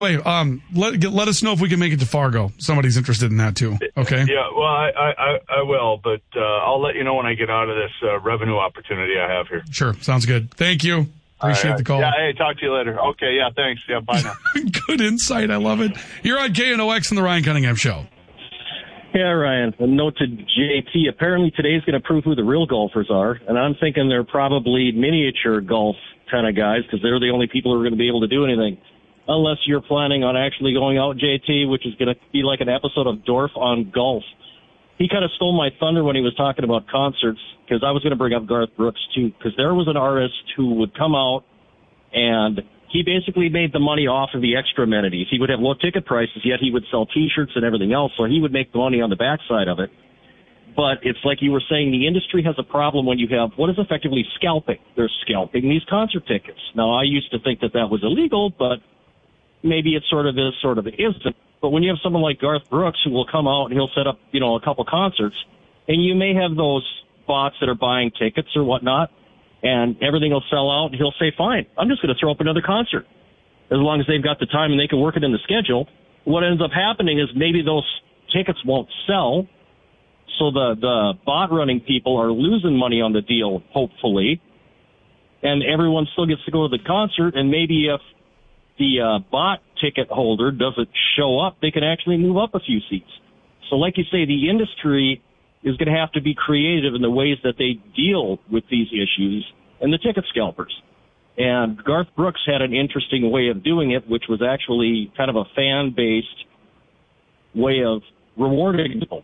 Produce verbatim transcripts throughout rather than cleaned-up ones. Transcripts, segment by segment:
Wait, um, let get, let us know if we can make it to Fargo. Somebody's interested in that too. Okay. Yeah, well, I I, I will, but uh, I'll let you know when I get out of this uh, revenue opportunity I have here. Sure, sounds good. Thank you. Appreciate right, the call. Yeah, hey, talk to you later. Okay, yeah, thanks. Yeah, bye now. Good insight. I love it. You're on K N O X and the Ryan Cunningham Show. Yeah, Ryan. A note to J T. Apparently today's going to prove who the real golfers are, and I'm thinking they're probably miniature golf kind of guys because they're the only people who are going to be able to do anything. Unless you're planning on actually going out, J T, which is going to be like an episode of Dorf on golf. He kind of stole my thunder when he was talking about concerts, because I was going to bring up Garth Brooks, too, because there was an artist who would come out, and he basically made the money off of the extra amenities. He would have low ticket prices, yet he would sell T-shirts and everything else, so he would make the money on the backside of it. But it's like you were saying, the industry has a problem when you have what is effectively scalping. They're scalping these concert tickets. Now, I used to think that that was illegal, but maybe it sort of is, sort of isn't. But when you have someone like Garth Brooks who will come out and he'll set up, you know, a couple concerts, and you may have those bots that are buying tickets or whatnot, and everything will sell out, and he'll say, fine, I'm just going to throw up another concert. As long as they've got the time and they can work it in the schedule. What ends up happening is maybe those tickets won't sell, so the, the bot running people are losing money on the deal, hopefully, and everyone still gets to go to the concert, and maybe if the uh, bot ticket holder doesn't show up, they can actually move up a few seats. So like you say, the industry is going to have to be creative in the ways that they deal with these issues and the ticket scalpers. And Garth Brooks had an interesting way of doing it, which was actually kind of a fan-based way of rewarding people.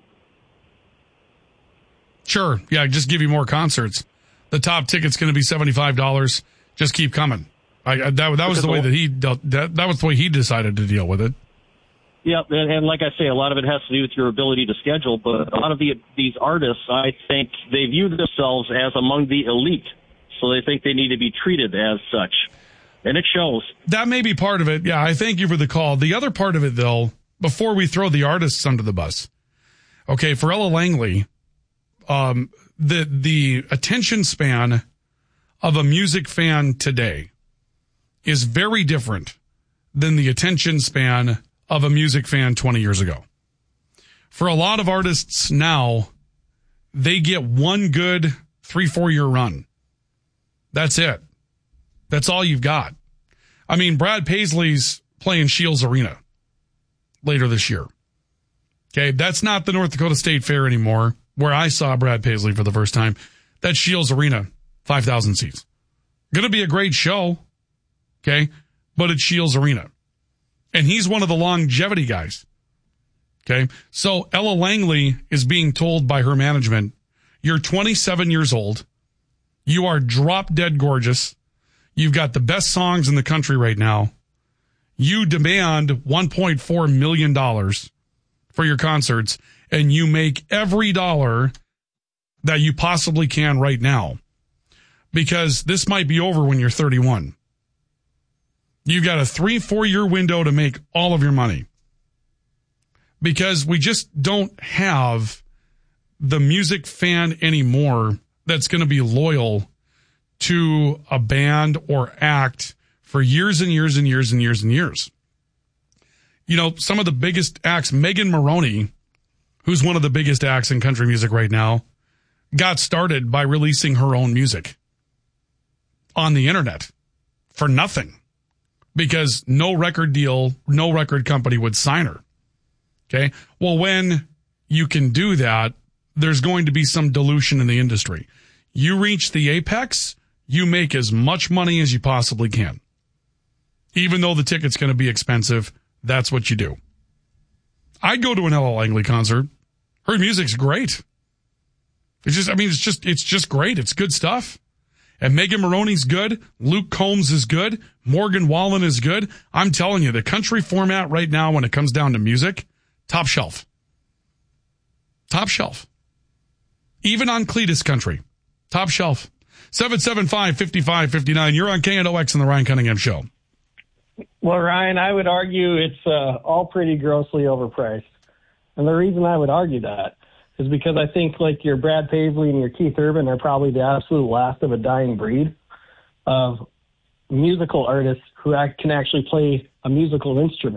Sure. Yeah, just give you more concerts. The top ticket's going to be seventy-five dollars. Just keep coming. I, that that was the way that he dealt, that that was the way he decided to deal with it. Yeah, and, and like I say, a lot of it has to do with your ability to schedule. But a lot of the, these artists, I think, they view themselves as among the elite, so they think they need to be treated as such, and it shows. That may be part of it. Yeah, I thank you for the call. The other part of it, though, before we throw the artists under the bus, okay, for Ella Langley, um, the the attention span of a music fan today is very different than the attention span of a music fan twenty years ago. For a lot of artists now, they get one good three, four year run. That's it. That's all you've got. I mean, Brad Paisley's playing Shields Arena later this year. Okay, that's not the North Dakota State Fair anymore, where I saw Brad Paisley for the first time. That's Shields Arena, five thousand seats. Going to be a great show. Okay, but it's Shields Arena. And he's one of the longevity guys. Okay, so Ella Langley is being told by her management, you're twenty-seven years old. You are drop dead gorgeous. You've got the best songs in the country right now. You demand one point four million dollars for your concerts, and you make every dollar that you possibly can right now, because this might be over when you're thirty-one. You've got a three, four year window to make all of your money, because we just don't have the music fan anymore that's going to be loyal to a band or act for years and years and years and years and years. You know, some of the biggest acts, Megan Maroney, who's one of the biggest acts in country music right now, got started by releasing her own music on the internet for nothing, because no record deal, no record company would sign her. Okay. Well, when you can do that, there's going to be some dilution in the industry. You reach the apex, you make as much money as you possibly can. Even though the ticket's going to be expensive, that's what you do. I'd go to an Ella Langley concert. Her music's great. It's just, I mean, it's just, it's just great. It's good stuff. And Megan Maroney's good. Luke Combs is good. Morgan Wallen is good. I'm telling you, the country format right now, when it comes down to music, top shelf. Top shelf. Even on Cletus country, top shelf. seven seven five, five five five nine. You're on K N O X and the Ryan Cunningham Show. Well, Ryan, I would argue it's uh, all pretty grossly overpriced. And the reason I would argue that is because I think like your Brad Paisley and your Keith Urban are probably the absolute last of a dying breed of musical artists who act, can actually play a musical instrument.